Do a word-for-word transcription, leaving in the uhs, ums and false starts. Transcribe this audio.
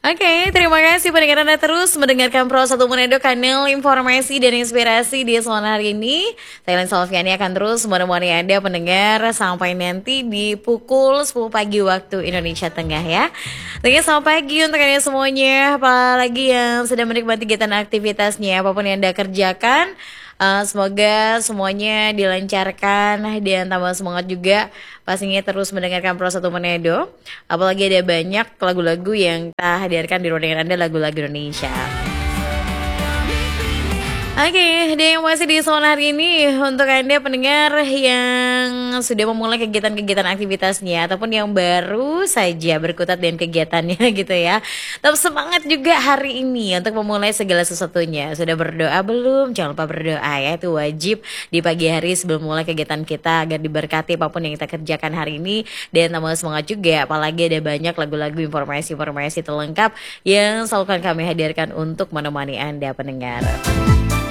Oke, terima kasih pendengar Anda terus mendengarkan Pro satu Manado, kanal informasi dan inspirasi di Selasa hari ini. Thailand Solviani akan terus menemani Anda pendengar sampai nanti di pukul sepuluh pagi waktu Indonesia Tengah ya. Tentunya selamat pagi untuk Anda semuanya, apalagi yang sedang menikmati kegiatan aktivitasnya, apapun yang Anda kerjakan. Uh, semoga semuanya dilancarkan dan tambah semangat juga pastinya terus mendengarkan Pro satu Manado. Apalagi ada banyak lagu-lagu yang kita hadirkan di ruangan Anda, lagu-lagu Indonesia. Oke, okay, dan yang masih di Selasa hari ini untuk Anda pendengar yang sudah memulai kegiatan-kegiatan aktivitasnya ataupun yang baru saja berkutat dengan kegiatannya gitu ya. Tetap semangat juga hari ini untuk memulai segala sesuatunya. Sudah berdoa belum? Jangan lupa berdoa ya, itu wajib di pagi hari sebelum mulai kegiatan kita agar diberkati apapun yang kita kerjakan hari ini. Dan tambah semangat juga, apalagi ada banyak lagu-lagu informasi-informasi terlengkap yang selalu akan kami hadirkan untuk menemani Anda pendengar.